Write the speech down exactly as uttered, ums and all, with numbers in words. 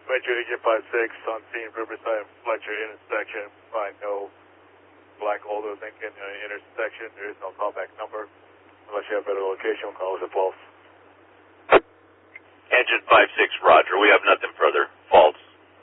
Metro Engine five six on scene, Riverside and Fletcher intersection. Find no black Older Lincoln uh, intersection. There is no callback number. Unless you have better location, call us at false. Engine five six, roger. We have nothing further. False.